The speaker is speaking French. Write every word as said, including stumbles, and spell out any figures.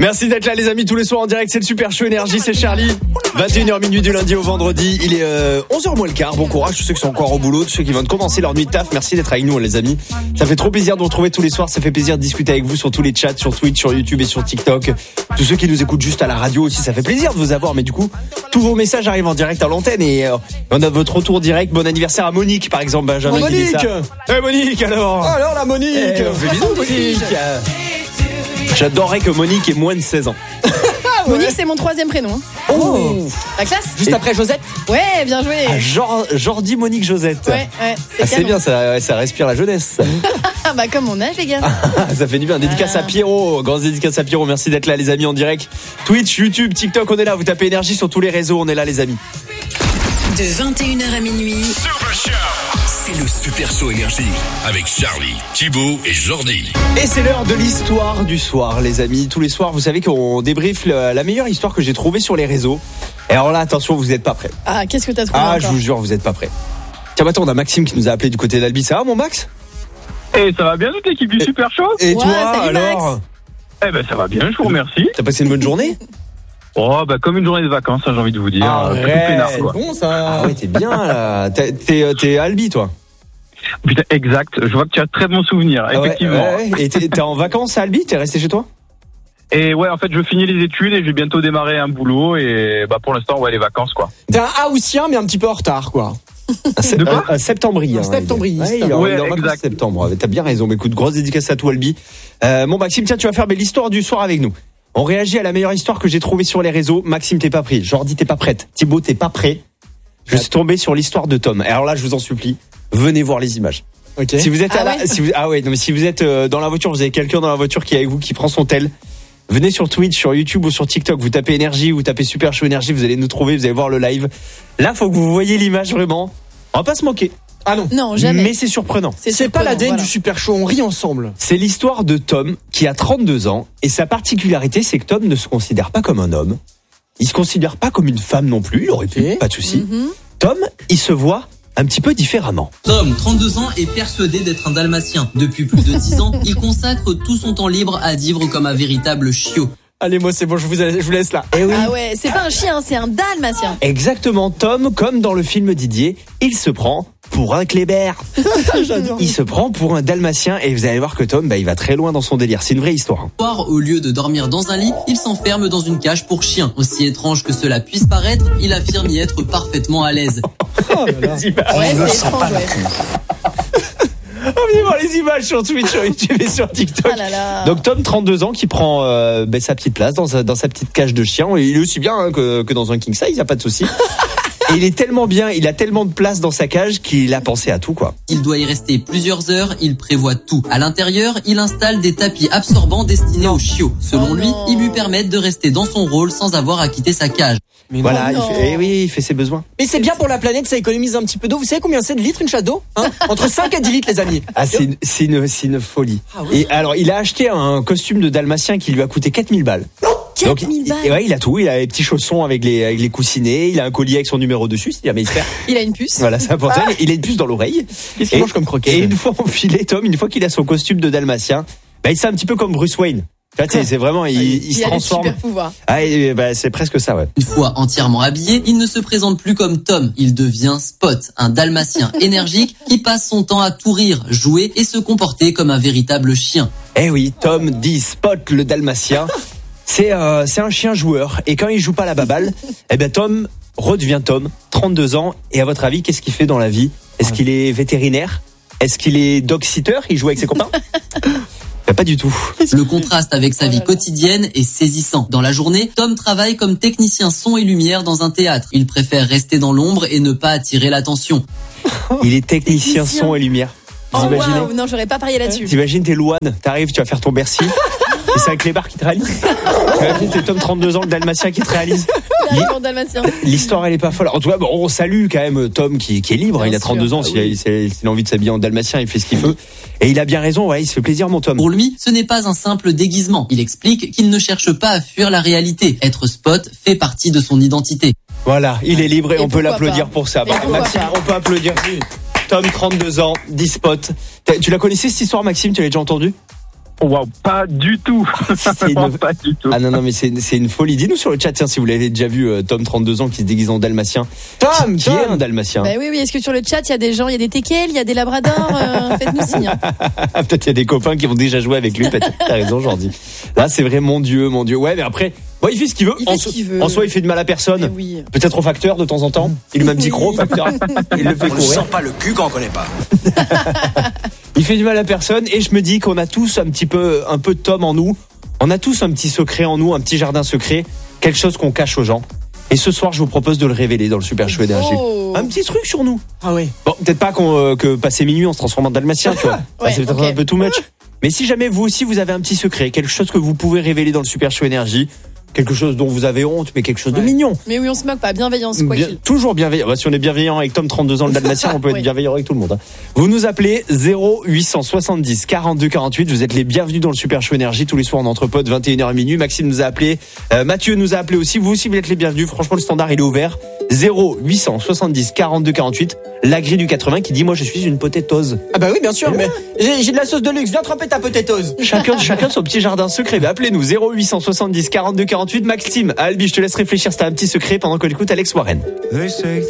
Merci d'être là les amis tous les soirs en direct, c'est le Super Show Énergie, c'est Charlie. vingt et une heures minuit du lundi au vendredi, il est euh, onze heures moins le quart. Bon courage tous ceux qui sont encore au boulot, tous ceux qui viennent de commencer leur nuit de taf. Merci d'être avec nous les amis. Ça fait trop plaisir de vous retrouver tous les soirs, ça fait plaisir de discuter avec vous sur tous les chats, sur Twitch, sur YouTube et sur TikTok. Tous ceux qui nous écoutent juste à la radio aussi, ça fait plaisir de vous avoir, mais du coup, tous vos messages arrivent en direct à l'antenne et euh, on a votre retour direct. Bon anniversaire à Monique par exemple, Benjamin. Oh, Monique. Eh hey, Monique alors. Alors la Monique. Eh, on fait bisous Monique. J'adorerais que Monique ait moins de seize ans. Ah, ouais. Monique, c'est mon troisième prénom. Oh, la classe. Juste Et... après Josette. Ouais, bien joué. Ah, Jor- Jordi, Monique, Josette. Ouais, ouais. C'est, ah, c'est bien, ça, ça respire la jeunesse. Bah comme mon âge, les gars. Ça fait du bien. Dédicace ah. à Pierrot. Grande dédicace à Pierrot. Merci d'être là, les amis, en direct. Twitch, YouTube, TikTok, on est là. Vous tapez énergie sur tous les réseaux. On est là, les amis. De vingt et une heures à minuit. C'est le Super Show Énergie avec Charlie, Thibaut et Jordi. Et c'est l'heure de l'histoire du soir, les amis. Tous les soirs, vous savez qu'on débriefe la meilleure histoire que j'ai trouvée sur les réseaux. Et alors là, attention, vous n'êtes pas prêts. Ah, qu'est-ce que t'as trouvé Ah, encore je vous jure, vous n'êtes pas prêts. Tiens, attends, on a Maxime qui nous a appelé du côté d'Albi. Ça va, mon Max ? Eh, ça va bien toute l'équipe du et, Super Show ? Et ouais, toi, salut, alors Max. Eh ben, ça va bien, je vous remercie. T'as passé une bonne journée ? Oh, bah, comme une journée de vacances, hein, j'ai envie de vous dire. Ah, euh, ouais, peinard, quoi. C'est bon, ça. Ah ouais, t'es bien, là. T'es, t'es, t'es Albi, toi ? Putain, exact. Je vois que tu as très bons souvenirs, ah effectivement. Ouais, ouais. Et t'es, t'es en vacances à Albi ? T'es resté chez toi ? Et ouais, en fait, je finis les études et je vais bientôt démarrer un boulot et bah pour l'instant, ouais, les vacances, quoi. T'es un Haussien, mais un petit peu en retard, quoi. De quoi ? Un septembrien. Un septembriste. Ouais, il est en, ouais, il est en vacances septembre. T'as bien raison. Mais écoute, grosse dédicace à toi, Albi. Euh, bon, Maxime, tiens, tu vas faire l'histoire du soir avec nous. On réagit à la meilleure histoire que j'ai trouvée sur les réseaux. Maxime, t'es pas pris. Jordi, t'es pas prête. Thibaut, t'es pas prêt. Je suis tombé sur l'histoire de Tom. Et alors là, je vous en supplie, venez voir les images. Okay. Si vous êtes ah à la, ouais. si vous, ah ouais, non mais si vous êtes euh, dans la voiture, vous avez quelqu'un dans la voiture qui est avec vous, qui prend son tel. Venez sur Twitch, sur YouTube ou sur TikTok. Vous tapez énergie, vous tapez Super Show Énergie, vous allez nous trouver, vous allez voir le live. Là, faut que vous voyez l'image vraiment. On va pas se moquer. Ah non. Non, jamais. Mais c'est surprenant. C'est, c'est pas l'A D N voilà. du Super Show, on rit ensemble. C'est l'histoire de Tom qui a trente-deux ans et sa particularité, c'est que Tom ne se considère pas comme un homme. Il se considère pas comme une femme non plus, il aurait pu, okay. Pas de souci. Mm-hmm. Tom, il se voit un petit peu différemment. Tom, trente-deux ans, est persuadé d'être un dalmatien. Depuis plus de dix ans, il consacre tout son temps libre à vivre comme un véritable chiot. Allez, moi c'est bon, je vous, je vous laisse là. Eh oui. Ah ouais, c'est pas un chien, c'est un dalmatien. Exactement, Tom, comme dans le film Didier, il se prend pour un Kléber. J'adore. Il se prend pour un dalmatien et vous allez voir que Tom, bah, il va très loin dans son délire. C'est une vraie histoire. Au lieu de dormir dans un lit, il s'enferme dans une cage pour chien. Aussi étrange que cela puisse paraître, il affirme y être parfaitement à l'aise. Oh là là. Ouais, c'est étrange, ouais. Venez voir les images sur Twitch, sur YouTube et sur TikTok. Ah là là. Donc Tom, trente-deux ans, qui prend euh, bah, sa petite place dans sa, dans sa petite cage de chien. Il est aussi bien hein, que, que dans un king size, il n'y a pas de souci. Et il est tellement bien, il a tellement de place dans sa cage qu'il a pensé à tout, quoi. Il doit y rester plusieurs heures, il prévoit tout. À l'intérieur, il installe des tapis absorbants destinés aux chiots. Selon oh lui, ils lui permettent de rester dans son rôle sans avoir à quitter sa cage. Mais voilà, il fait, eh oui, il fait ses besoins. Mais c'est bien pour la planète, ça économise un petit peu d'eau. Vous savez combien c'est de litres une chasse d'eau hein Entre cinq et dix litres, les amis. Ah, c'est une, c'est une, c'est une folie. Ah oui. Et alors, il a acheté un costume de dalmatien qui lui a coûté quatre mille balles. quatre mille balles. Et ouais, il a tout. Il a les petits chaussons avec les, avec les coussinets. Il a un collier avec son numéro dessus. Si jamais il se perd. Il a une puce. Voilà, c'est important. Ah. Il a une puce dans l'oreille. Qu'est-ce qu'il mange comme croquet? Et une fois enfilé, Tom, une fois qu'il a son costume de dalmatien, bah, il c'est un petit peu comme Bruce Wayne. En fait, c'est vraiment, il, il, il se transforme. Ah, et, bah, c'est presque ça, ouais. Une fois entièrement habillé, il ne se présente plus comme Tom. Il devient Spot, un dalmatien énergique qui passe son temps à tout rire, jouer et se comporter comme un véritable chien. Eh oui, Tom dit Spot le dalmatien. C'est, euh, c'est un chien joueur. Et quand il joue pas la baballe, eh ben, Tom redevient Tom, trente-deux ans. Et à votre avis, qu'est-ce qu'il fait dans la vie? Est-ce qu'il est vétérinaire? Est-ce qu'il est dog-sitter? Il joue avec ses copains? Pas du tout. Le contraste avec sa vie quotidienne est saisissant. Dans la journée, Tom travaille comme technicien son et lumière dans un théâtre. Il préfère rester dans l'ombre et ne pas attirer l'attention. Il est technicien, technicien. son et lumière. Vous oh imaginez wow, non, j'aurais pas parié là-dessus. T'imagines, t'es Louane, t'arrives, tu vas faire ton Bercy. Et c'est un clébard qui te réalise. C'est Tom, trente-deux ans, le dalmatien qui te réalise. L'histoire, elle est pas folle. En tout cas, bon, on salue quand même Tom qui, qui est libre. Bien il a trente-deux sûr. ans. S'il a, s'il a envie de s'habiller en dalmatien, il fait ce qu'il veut. Et il a bien raison. Ouais, il se fait plaisir, mon Tom. Pour lui, ce n'est pas un simple déguisement. Il explique qu'il ne cherche pas à fuir la réalité. Être Spot fait partie de son identité. Voilà, il est libre et, et on peut l'applaudir pas. pour ça. Bah, Maxime, pas. on peut applaudir. Tom, trente-deux ans, dit Spot. Tu la connaissais cette histoire, Maxime? Tu l'as déjà entendue? Waouh, pas du tout. C'est une... Pas du tout. Ah non, non, mais c'est, c'est une folie. Dis-nous sur le chat, tiens, si vous l'avez déjà vu, euh, Tom, trente-deux ans, qui se déguise en dalmatien. Tom, qui, Tom. qui est un dalmatien? Bah oui, oui. Est-ce que sur le chat, il y a des gens, il y a des teckels, il y a des labradors euh, faites-nous signe. Peut-être il y a des copains qui ont déjà joué avec lui. Peut-être. T'as raison, Jordi. Là, c'est vrai, mon Dieu, mon Dieu. Ouais, mais après, bon, il fait ce qu'il veut. Il fait en, ce so- qu'il veut. en soi, il fait de mal à personne. Oui. Peut-être au facteur de temps en temps. Il lui met un petit croc au facteur. Il le fait On ne courir. sent pas le cul quand on connaît pas. Il fait du mal à personne et je me dis qu'on a tous un petit peu, un peu de Tom en nous. On a tous un petit secret en nous, un petit jardin secret, quelque chose qu'on cache aux gens. Et ce soir, je vous propose de le révéler dans le Super Show Énergie. Oh. Un petit truc sur nous. Ah oui. Bon, peut-être pas qu'on, euh, que passé minuit, on se transforme en dalmatien, tu vois. Bah, Ouais, c'est peut-être ok. un peu too much. Mais si jamais vous aussi, vous avez un petit secret, quelque chose que vous pouvez révéler dans le Super Show Énergie, quelque chose dont vous avez honte, mais quelque chose de Ouais. mignon. Mais oui, on se moque pas. Bienveillance, quoi Bien- qu'il. toujours bienveillant. Bah, si on est bienveillant avec Tom, trente-deux ans, le dalmatien, on peut être Oui. bienveillant avec tout le monde. hein. Vous nous appelez zéro huit cent soixante-dix quarante-deux quarante-huit. Vous êtes les bienvenus dans le Super Show Énergie tous les soirs en entre potes, vingt et une heures à minuit. Maxime nous a appelé. Euh, Mathieu nous a appelé aussi. Vous aussi, vous êtes les bienvenus. Franchement, le standard, il est ouvert. zéro huit cent soixante-dix quarante-deux quarante-huit. La grille du quatre-vingts qui dit, moi, je suis une potatoes. Ah bah oui, bien sûr, mais j'ai, j'ai de la sauce de luxe. Viens tremper ta potatoes. Chacun, chacun son petit jardin secret. Bah, appelez-nous zéro huit cent soixante-dix quarante-deux quarante-huit. Maxime, Albi, je te laisse réfléchir. C'est un petit secret pendant qu'on écoute Alex Warren.